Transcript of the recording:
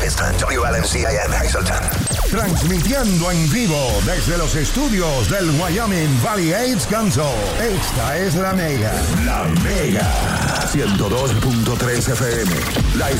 Fiesta, WLNCAM, Exultan. Transmitiendo en vivo desde los estudios del Wyoming Valley AIDS Council. Esta es La Mega. La Mega. 102.3 FM. La